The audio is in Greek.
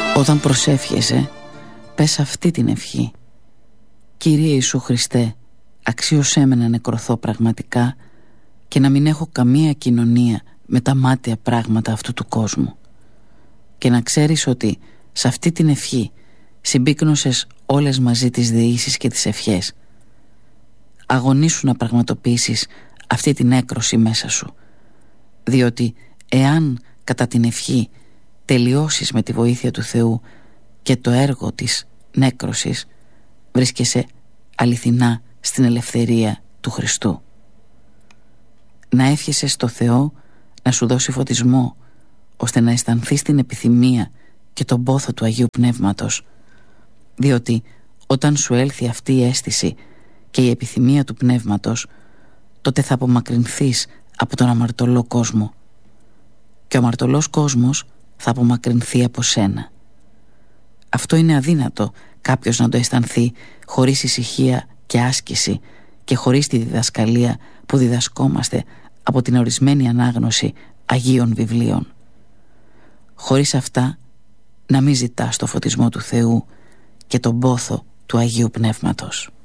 Όταν προσεύχεσαι, πες αυτή την ευχή: Κύριε Ιησού Χριστέ, αξίωσέ με να νεκρωθώ πραγματικά και να μην έχω καμία κοινωνία με τα μάταια πράγματα αυτού του κόσμου. Και να ξέρεις ότι σε αυτή την ευχή συμπίκνωσες όλες μαζί τις δεήσεις και τις ευχές. Αγωνίσου να πραγματοποιήσεις αυτή την έκρωση μέσα σου, διότι εάν κατά την ευχή τελειώσεις με τη βοήθεια του Θεού και το έργο της νέκρωσης, βρίσκεσαι αληθινά στην ελευθερία του Χριστού. Να εύχεσαι στο Θεό να σου δώσει φωτισμό, ώστε να αισθανθείς την επιθυμία και τον πόθο του Αγίου Πνεύματος, διότι όταν σου έλθει αυτή η αίσθηση και η επιθυμία του Πνεύματος, τότε θα απομακρυνθείς από τον αμαρτωλό κόσμο και ο αμαρτωλός κόσμος θα απομακρυνθεί από σένα. Αυτό είναι αδύνατο κάποιος να το αισθανθεί χωρίς ησυχία και άσκηση και χωρίς τη διδασκαλία που διδασκόμαστε από την ορισμένη ανάγνωση Αγίων Βιβλίων. Χωρίς αυτά να μην ζητάς το φωτισμό του Θεού και τον πόθο του Αγίου Πνεύματος.